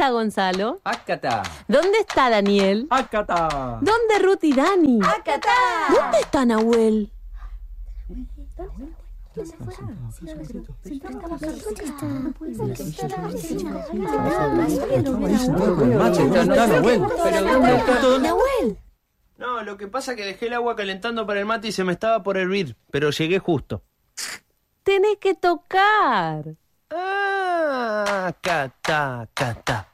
está Gonzalo? Acá está. ¿Dónde está Daniel? Acá está. ¿Dónde Ruth y Dani? ¡Acá está! ¿Dónde está Nahuel? ¡Nahuel! No, lo que pasa es que dejé el agua calentando para el mate y se me estaba por hervir, pero llegué justo. Tenés que tocar. Ah, acá está, acá está.